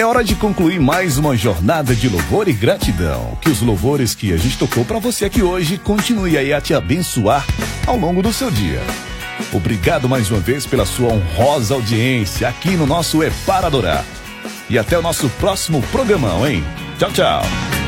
É hora de concluir mais uma jornada de louvor e gratidão. Que os louvores que a gente tocou para você aqui hoje continue aí a te abençoar ao longo do seu dia. Obrigado mais uma vez pela sua honrosa audiência aqui no nosso É Para Adorar. E até o nosso próximo programão, hein? Tchau, tchau.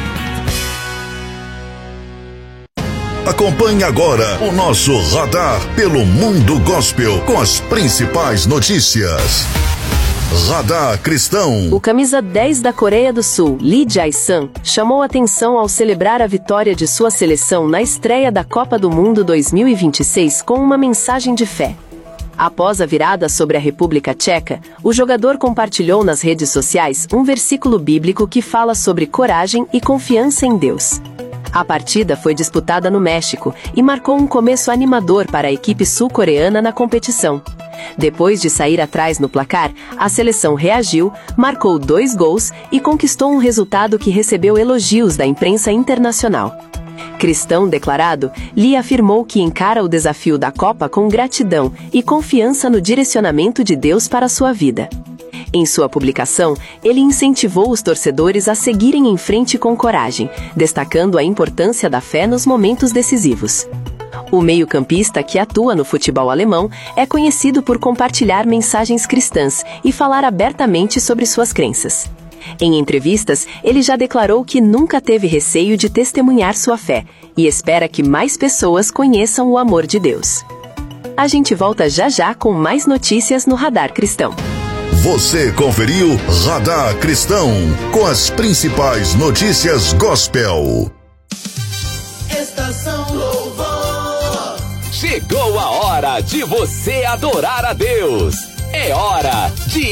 Acompanhe agora o nosso radar pelo mundo gospel com as principais notícias. Radar Cristão. O camisa 10 da Coreia do Sul, Lee Jae-sun, chamou atenção ao celebrar a vitória de sua seleção na estreia da Copa do Mundo 2026 com uma mensagem de fé. Após a virada sobre a República Tcheca, o jogador compartilhou nas redes sociais um versículo bíblico que fala sobre coragem e confiança em Deus. A partida foi disputada no México e marcou um começo animador para a equipe sul-coreana na competição. Depois de sair atrás no placar, a seleção reagiu, marcou 2 gols e conquistou um resultado que recebeu elogios da imprensa internacional. Cristão declarado, Lee afirmou que encara o desafio da Copa com gratidão e confiança no direcionamento de Deus para sua vida. Em sua publicação, ele incentivou os torcedores a seguirem em frente com coragem, destacando a importância da fé nos momentos decisivos. O meio-campista, que atua no futebol alemão, é conhecido por compartilhar mensagens cristãs e falar abertamente sobre suas crenças. Em entrevistas, ele já declarou que nunca teve receio de testemunhar sua fé e espera que mais pessoas conheçam o amor de Deus. A gente volta já já com mais notícias no Radar Cristão. Você conferiu Radar Cristão com as principais notícias gospel. Estação Louvor. Chegou a hora de você adorar a Deus. É hora de